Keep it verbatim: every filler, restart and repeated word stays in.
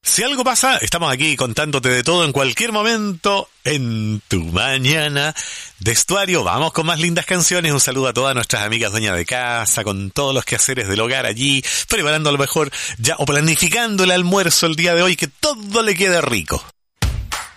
Si algo pasa, estamos aquí contándote de todo en cualquier momento en tu mañana de estuario. Vamos con más lindas canciones. Un saludo a todas nuestras amigas dueñas de casa, con todos los quehaceres del hogar allí, preparando a lo mejor ya o planificando el almuerzo el día de hoy, que todo le quede rico.